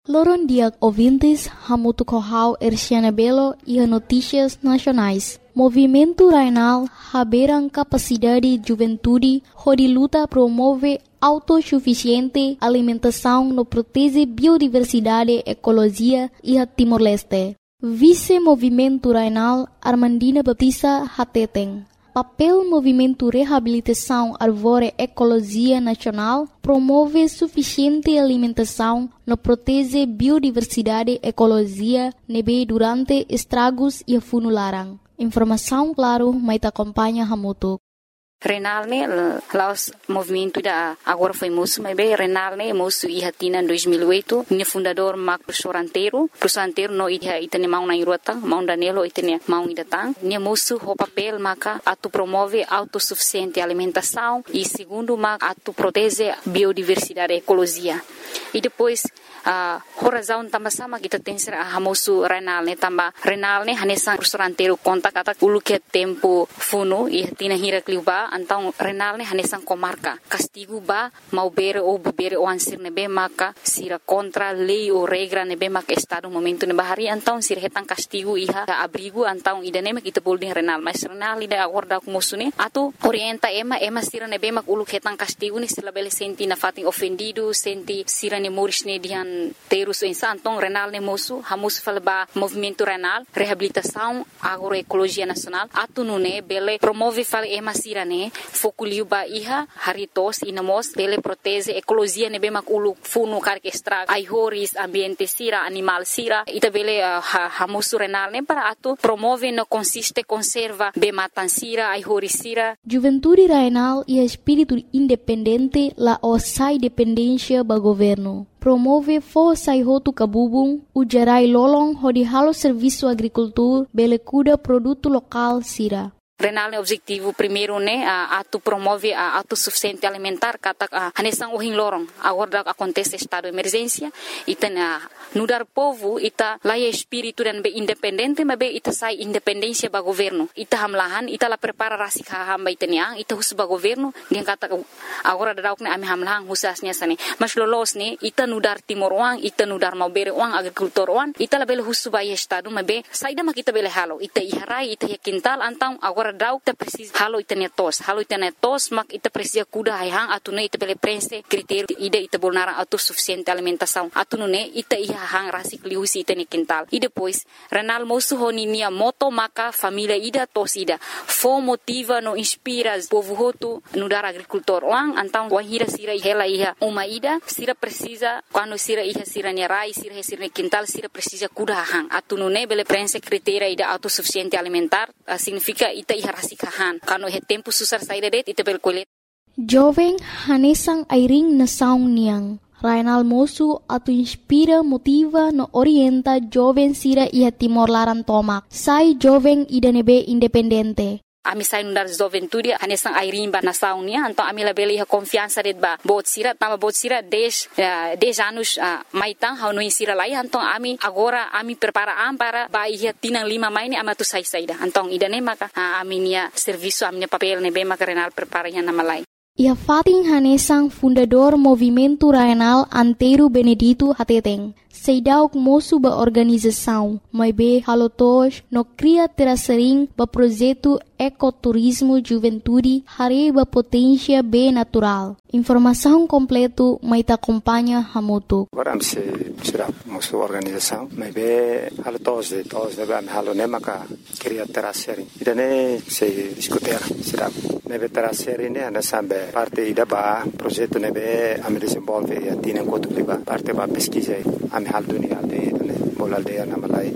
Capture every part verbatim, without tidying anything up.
Loron dia ouvintes, hamutu kohau Erciana Belo e notícias nacionais. Movimento Rainal haberam capacidade juventude, onde luta promove autossuficiente alimentação no protege biodiversidade, ecologia e a Timor-Leste. Vice-Movimento Rainal Armandina Baptista Hateteng. Papel Movimento Reabilitação Árvore Ecologia Nacional promove suficiente alimentação no protege biodiversidade ecologia nebe durante estragos e funularan. Informação claro, mas acompanha Hamutuk. Renal ne laos movimento da agora foi moço, mas bem Renal ne moço e hatina em dois mil e oito, ne fundador Marco Professor Professor no ida itane mau na irota, mau danelo itane mau idatang, ne moço o papel maca atu promove autossuficiente alimentação e segundo maca atu protege biodiversidade ecologia. E depois a uh, razão também sama kita tem ser a moço Renal ne tamba Renal ne hanesang Professor conta kata ulu que tempo funo e hatina hira kliuba então Renal ne hanesang comarca castigo ba mau bere ou bere o ansir nebe maka sira contra lei ou regra nebe maka estado momento ne bahari então sira hetang castigo iha abrigo então idane mak kita bolding Renal mas Renal ida acorda com moço ne atu orienta ema ema sira nebe mak ulu hetang castigo ne sila bele senti na fating ofendido senti sira ne moris ne dihan terus insa então Renal ne moço hamus falba movimento Renal reabilitação agroecologia nacional atu nune bele promove fale ema sira ne fokuliu ba iha haritos inamos bele protege ecologia ne bemak ulu funu karke estrag ai horis ambiente sira animal sira ita bele uh, hamusu Renal ne para atu promove no consiste conserva be matan sira ai horis sira. Juventude Rainal e espírito independente la osai dependência ba governo. Promove força e roto cabubung, o gerai lolong hodi halo serviço agricultor, bele cuida produto local sira. Renal ne objetivo primeiro ne a atu promove a autossuficiente alimentar kata hanesang uhin lorong agora acontece estado de emergência ita na nudar povo ita laia espírito dan be independente mas be ita sai independência ba governo ita hamlahan ita la prepara rasik hamba ita nia ita hus ba governo dia kata agora dauk ne ami hamlahan husasnya sane mas lolos ne ita nudar timor uang ita nudar mau bere uang agricultor uang ita la bele hus ba estado mas be saida ma kita bele halo ita iharai ita yakintal antang agora dauk ta precisa halo ita netos halo ita netos mak ita precisa kuda hayang atune ita bele prense critério ida ita bolnara autossuficiente alimentação atune ita iha hang rasik liusi ita ne quintal e depois Renal moço honi nia moto maka família ida tos ida fo motiva no inspira povo hotu no dar agricultor lang antang wahira sira hela iha uma ida sira precisa quando sira iha sira ne rai sira sira ne quintal sira precisa kuda hang atune bele prense critério ida autossuficiente alimentar uh, significa ita iha rasikahan kano he tempo susar saída det ita bel kolet jovem hanesang airing na saung niang Rainal moço atu inspira motiva no orienta jovem sira ia Timor Laran tomak sai jovem ida nebe independente. Ami sai nundar juventude hanesang airing ba nasaung nia então ami la bele iha confiança det ba bot sira tama bot sira dez dez anos uh, maitang hau no insira lai então ami agora ami prepara am para ba iha tinang lima mai ni amatu sai saida então ida ne maka uh, ami nia serviço ami nia papel ne be maka Renal prepara ia nama lai. Ia fating hanesang fundador Movimento Rainal Antero Benedito Hateteng. Seidauk moço ba organização, mas be halotos no cria terasering ba projeto ecoturismo juventude hari ba potência be natural. Informação completo mai ta acompanha Hamutuk. Agora am se será moço organização, mas be halotos de tos de am halo ne maka cria terasering. Idane se discuter será nebe terasering ne ana sambe parte ida ba projeto nebe am desenvolve e atina enquanto liba parte ba pesquisa am hal dunia aldeia ne bol aldeia na malai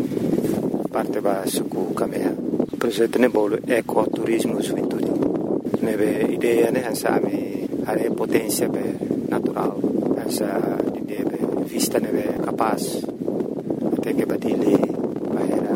parte ba suku kamea projeto ne bol ecoturismo juventude nebe ideia ne hansa ami are potência be natural hansa ideia be vista nebe capaz até que batile bahera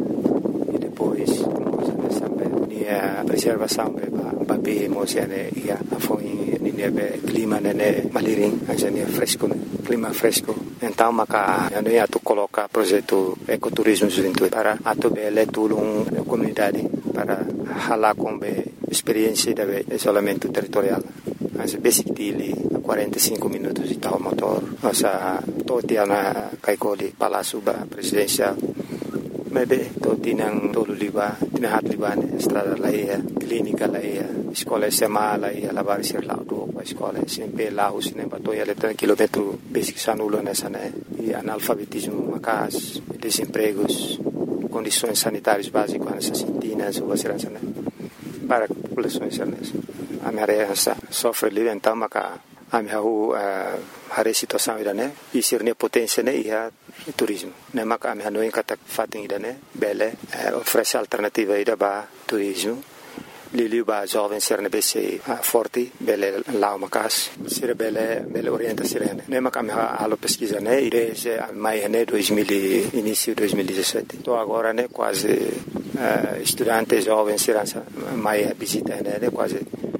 e depois como se sabe a preservação be ba be mosiane ia afoi ni nebe clima ne maliring hansa ne fresco clima fresco então maka ano ia tu coloca projeto ecoturismo juventude para atu bele tulung comunidade para halar com be experiência de isolamento territorial as basic dele quarenta e cinco minutos de tal motor. Nossa, todo dia na Kaikoli, Palácio Presidencial. Maybe to tinang tolo liba, tinahat liba ne, estrada laia, clínica laia, escola S M A laia, lavar ser lá do escola S M P lá os ne bato ia letra quilômetro basic sanulo nessa né, e analfabetismo macas, desempregos, condições sanitárias básicas nessas sintinas ou segurança né, para populações nessa. A minha área sofre ali então maca a minha a situação ida né, e ser ne potência né ia turismo. Ne maka ami hanoi kata fating ida ne bele oferece alternativa ida ba turismo. Lili ba jovem ser ne bese forte bele lao makas ser bele bele orienta sirene. Ne maka ami halo pesquisa ne ide se mai ne dois mil início dois mil e dezessete. Tô agora ne quase uh, estudante jovem sirança mai visita ne quase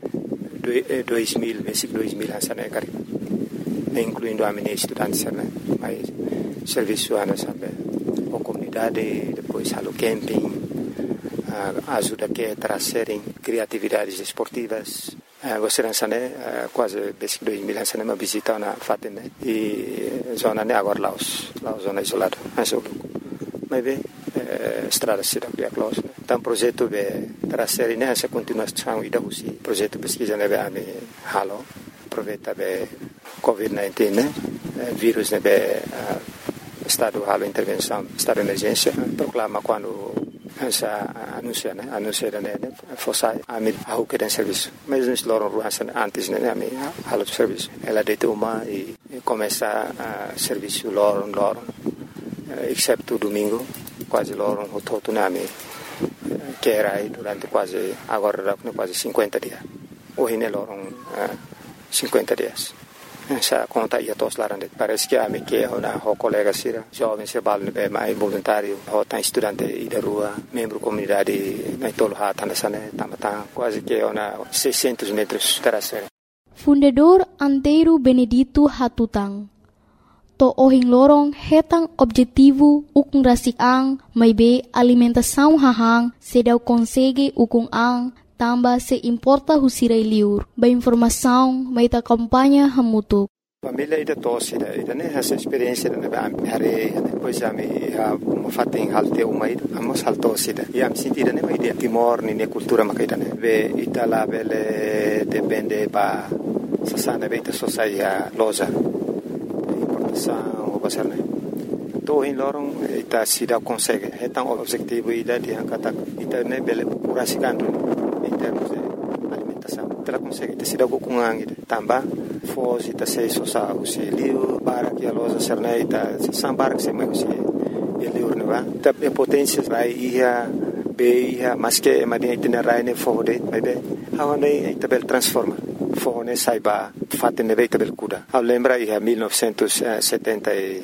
dois mil basic dois mil ansa ne cari. Incluindo a minha estudante né, mais serviço ana sabe, a comunidade, depois halo camping, uh, ajuda que trazerem criatividades esportivas. Uh, você não sabe, uh, quase desde dois mil anos uma visita na Fatem né, e zona né agora Laos, Laos zona isolada, anjo mas bem uh, estrada se dá bem close. Então projeto de trazer né essa continuação e da usi projeto pesquisa né a me halo aproveita be covid dezenove né, vírus né be uh, estado halo intervenção, estado de emergência, proclama quando essa anuncia né, anuncia né, fosse a mim a o que tem serviço, mas nós logo ruança antes né, a mim halo de serviço, ela deita uma e, e começa a serviço logo logo, exceto domingo, quase logo o todo né, a mim que era aí durante quase agora quase cinquenta dias, hoje né logo cinquenta dias. Essa conta ia todos lá dentro. Parece que a minha que é uma colega sira, jovem se bala no mais voluntário, ou tá estudante e da rua, membro comunidade na tolo hata nessa né, tamata quase que é uma seiscentos metros terasera. Fundador Antero Benedito Hatutang. To ohing lorong hetang objetivo ukung rasik ang may be alimentação hahang sedaw konsege ukung ang tamba se importa husirai liur. Ba informação may ta kampanya hamutuk. Família ida tosse ida ida né essa experiência né ba hare depois a me a fatem halte uma ida amos haltosse ida e am sentida né ida timor ni ne cultura makaida né ve itala bele depende ba sasana beta sosaia loja importação o basar né to in lorong ita sida consegue então o objetivo ida de hankata ita né bele purasikando em termos de alimentação. Ela consegue ter sido com angin também fosse ta sei só sa o se liu para que a loja serneita sambar que se mais se liu ne va ta potência vai ia be ia mas que madia itinerário ne fode bebe hawane tabel transforma fone saiba fatte ne tabel kuda a lembra ia mil novecentos e setenta e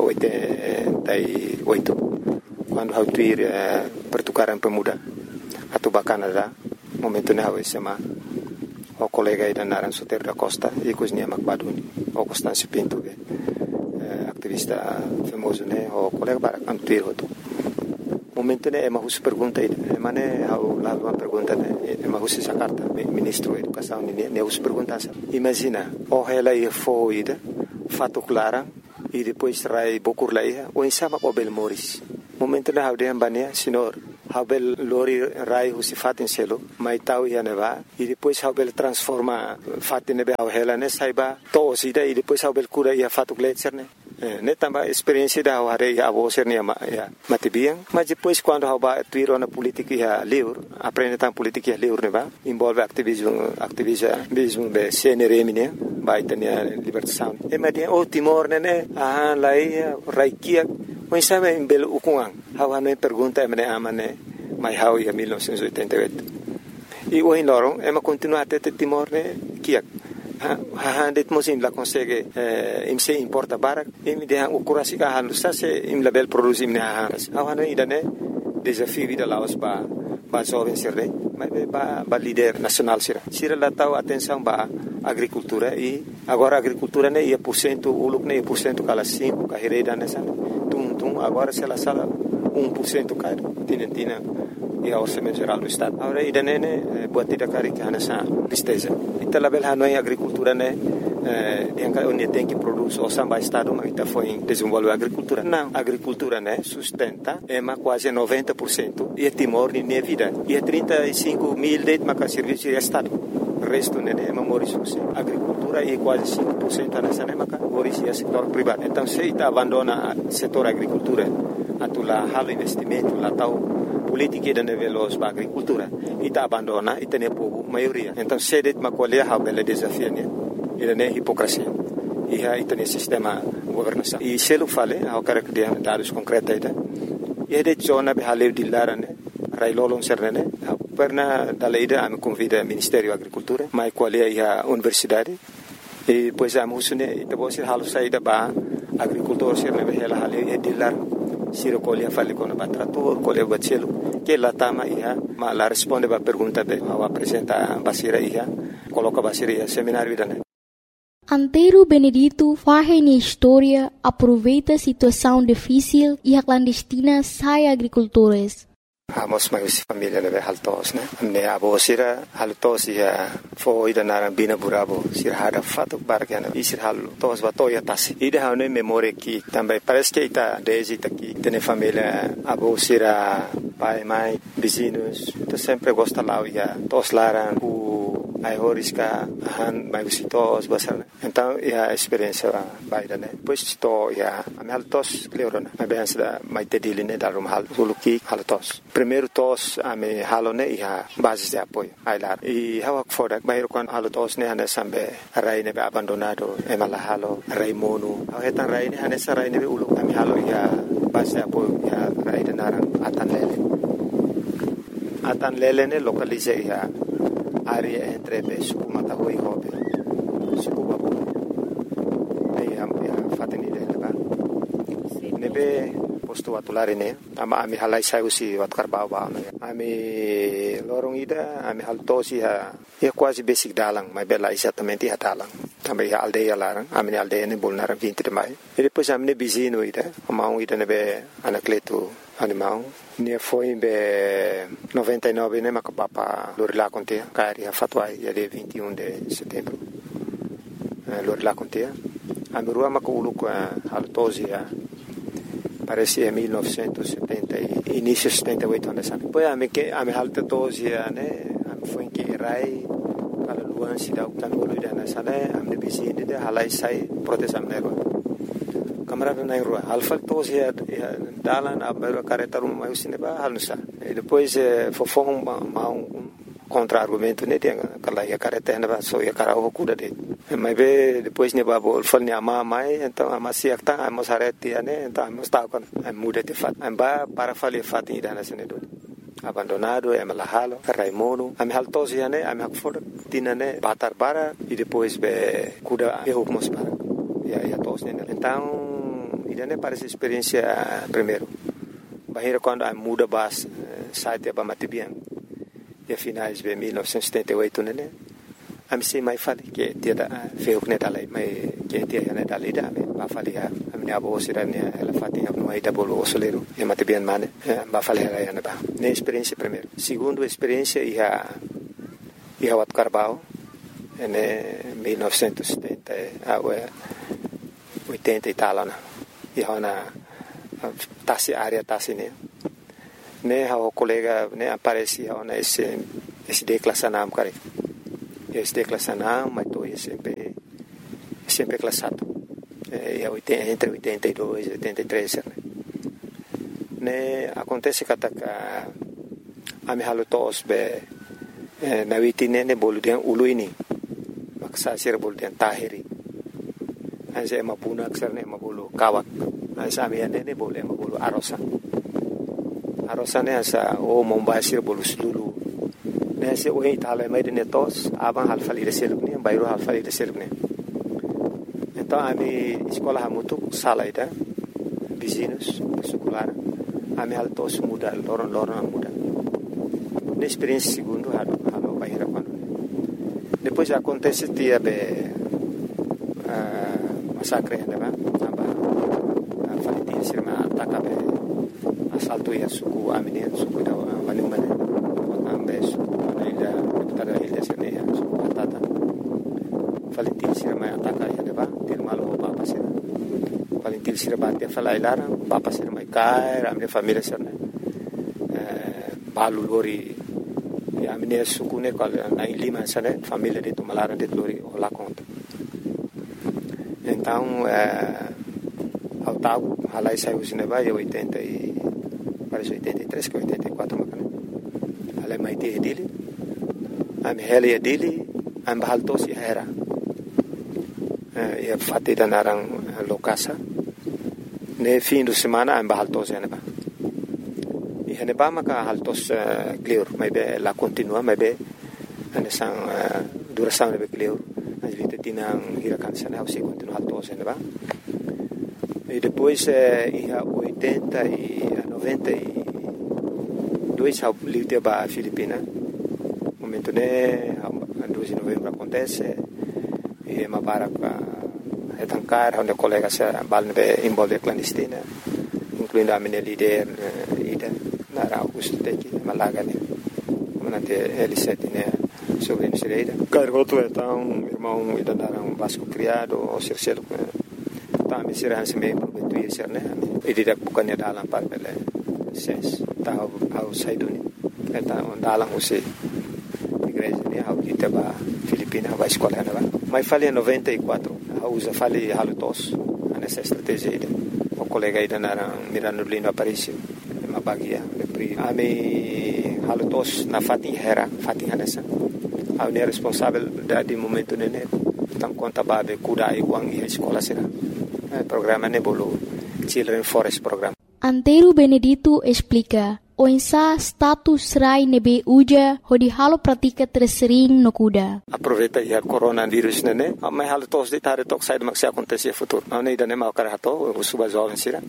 oito quando hau tuir pertukaran pemuda atau Canadá momento ne hau sema o colega ida Naran Soter da Costa e cozinha Macbaduni o Constâncio Pinto eh, ativista famoso né o colega para antuir hoto momento ne ema hus pergunta ida ema ne hau lá uma pergunta né ema hus essa carta ministro da educação ne ne hus pergunta imagina o ela ia foi ida fato clara e depois rai bokur lá ia o insama o Belmoris momento ne hau de ambania senhor Habel lori rai husi fatin selo mai tau ia neva e depois Habel transforma fatin nebe ao hela ne saiba to sida e depois Habel cura ia fatu gletser ne ne tamba experiência da hare ia avo ser ne ya matibiang mas depois quando haba tuiro na política ia livre aprende tam política ia livre neva envolve ativismo ativismo be C N R M ne vai ter libertação e madia o Timor ne ah lai raikia mas sabe em belo ukungang hawa ne pergunta emne amane mai hau ia mil novecentos e oitenta e oito e o hinlorong ema continua até Timor ne kiak ha ha det mosim la consegue im se importa barak im de o curasi ka halu sa se im label produzi im ne ha hawa ne idane desafio vida laos ba ba jovem sirre mas ba ba líder nacional sira sira la tau atenção ba agricultura e agora agricultura ne ia por cento uluk ne por cento kala cinco ka hereda nessa tum tum agora se la sala um por cento caro tinentina e a orçamento geral do estado agora ida ne buat tidak kari que nessa tristeza ita label hanoi agricultura ne yang kalau dia tem que produz o samba estado mas está foi desenvolver a agricultura não a agricultura né sustenta é mais quase noventa por cento e é Timor de minha vida e é trinta e cinco mil de maca serviço de estado o resto né é memória a agricultura é quase cinco por cento nessa né maca origem setor privado então se está abandona o setor agricultura atula halo investimento lá tal política da nível da agricultura e está abandona e tem povo maioria então se det macolher a bela desafio né ele é hipocrisia e aí tem sistema governança e se ele fala ao cara que tem dados concretos aí e de zona be haleu de lara né railolon serne perna da lei da me convida Ministério da Agricultura mas qual é a universidade e pois a musune e depois halu saída ba agricultor serne be ela haleu e de lar siro colhe fale com o trator colhe bacelo que lá tama ia ma la responde ba pergunta be ao apresenta basira ia coloca basira ia seminário da Antero Benedito faz na história, aproveita a situação difícil e a clandestina sai agricultores. Amos mais família leve haltos, né? Amne abo sira haltos ia foi da narambina burabo sira hada fato bargana e sira haltos batoia tasi. Ida hane memória que também parece que está desde aqui tem família abo sira pai mãe vizinhos, então sempre gosta lá ia tos laran ai horisca han mai visitos basar então a experiência baida né depois to ya am haltos leorona a bença da mai tedile da rum hal suluki haltos primeiro tos ame halone ia base de apoio ai lá e hawak foda mai kon haltos ne hane sambe rai ne abandonado e mala halo rai mono hetan rai ne hane sarai ne ulu ame halo ia base de apoio ya rai de narang atan lele atan lele ne localize ia área entre suku Matahui e Hobe suku Babu aí a fateni dele lá nebe posto atulare ne ama ami halai sai usi wat karbau ba ami lorong ida ami haltosi ha é quase basic dalang mas bela exatamente ha dalang também a aldeia larang ami aldeia ne bolnar vinte de maio e depois ami ne bizino ida amau ida nebe anacleto animal ne foi em noventa e nove né maca papa Lorila contea cari a fatuai dia de vinte e um de setembro Lorila contea a merua maca ulu com haltosi parece em mil novecentos e setenta início de setenta e oito anos depois a me que a me haltosi né a me foi que rai para luan se dá o tanolo da na sala a me bizinde de halai sai proteção nego camarada na rua alfa tos ya dalan abelo careta rumah usine ba halusa e depois fofong ma um contra-argumento né tem aquela ya careta na so ya cara o cuda de mas be depois ne ba bol fal ne ama mai então ama siak ta amos areti né então amos ta con muda de fat amba para fali fat ida na sene do abandonado é malahalo raimono am haltos ya né am hakfor tina né batar bara e depois be cuda e hukmos para ya ya tos né então ida ne parece experiência primeiro bahira quando a muda bas site ba matibian e finais de mil novecentos e setenta e oito né a me sei mai fali que dia da feu que dalai mai que dia né dalai da me ba fali a minha avó sira né ela fatinha no aí da bolo osoleiro e matibian mane ba fali ela ya ba ne experiência primeiro segundo experiência ia ia wat Carbau né mil novecentos e setenta a oitenta e tal né e hona tasi área tasi ne ne o colega ne aparece hona esse esse declassanam cara esse declassanam mas tô sempre sempre classado é entre oitenta e dois e oitenta e três né ne acontece que a a me halo tos be na vitine ne boludian uluini maksa sir boludian tahiri anse mapuna aksar ne mabulu kawak ansa mi ne ne boleh mabulu arosa arosa ne asa o mombasir bolu sululu ne se o itala mai de netos abang halfali de selukni bayro halfali de selukni então ami escola hamutu sala ida vizinhos sekolah ami haltos muda loron loron muda ne experiência segundo halo halo bayra quando depois acontece dia be masakre né ba aba faliti sirma atakabe asalto ya suku amine suku da wani mane ambe suku ida tada ida sirne ya suku tata falintil sira mai ataka ya deba til malo papa sira falintil sira batia fala ilara papa sira mai kai ramne família sira eh balu lori ya mine sukune kal na lima sane família de tumalara de lori ola conta então eh ao tago halai sai usine vai oitenta e parece oitenta e três que oitenta e quatro macana halai mai te dele am hele dele am bahalto si era e fatti da narang lokasa ne fim de semana am bahalto se neba e neba maka haltos clear mai be la continua mai be ane sang duração be clear as vite tinang hirakan sana se continua halto se neba e depois ia oitenta e noventa e dois ao livre ba Filipina momento né dois de novembro acontece e uma barca é tancar onde colega se balne envolve clandestina incluindo a minha líder ida na Augusto Teki Malaga né manante L sete né sobre a Misereira cargoto então irmão ida na um vasco criado ou cercelo tá me será se meio prometo isso né e direto bukannya dalam par bele ses tá ao saiduni então dalam você igreja né ao que tava Filipina vai escola né mas falei em noventa e quatro a usa falei halutos nessa estratégia o colega ainda na mirando lindo apareceu uma bagia pri a me halutos na fatin hera fatin nessa a ne responsável da de momento né tão conta babe kuda e wang e escola será programa nebolo Children Forest Program. Antero Benedito explica o insa status rai nebe uja hodi halo pratika tersering no kuda. Aproveita ya coronavírus nene, mas halo tos de tare tok sai de acontecer futuro. Não nem dane mau karato, o suba jovem sira.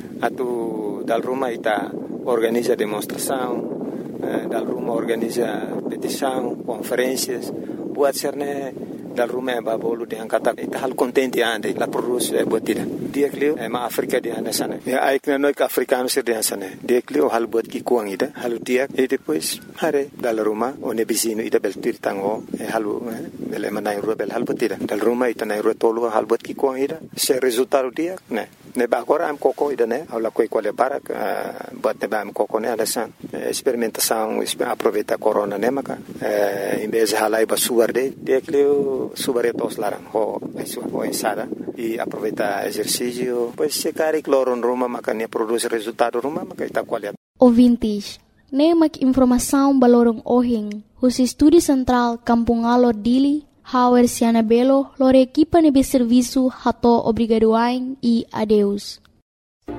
Atu dal Roma ita organiza demonstração, dal Roma organiza petição, conferências, buat serne dal Roma ba bolu de angkata ita hal contente ande la produce e botida. Dia klio e ma Afrika de anda sana. Ya aikna no ka africano sir de sana. Dia klio hal bot ki kuang ida, hal dia e depois hare dal Roma o ne bisino ida bel tirtango e halu bel manai rubel hal botida. Dal Roma ita nai rotolo hal bot ki kuang ida. Se resultado dia ne ne ba agora am koko ida ne ala koi quale para bot ne ba am koko ne ada san. Experimentação aproveita corona ne maka. Em vez de halai ba suarde dia klio subaretos larang ho ho ensada e aproveita exercício pois se cari cloro em Roma makanya produz resultado Roma maka ita qualidade. Ouvintes, nem mak informação balorong ohing, os estúdio central Kampung Alor Dili, Hauer Siana Belo, lor equipa nebe serviço hato obrigadoain e adeus.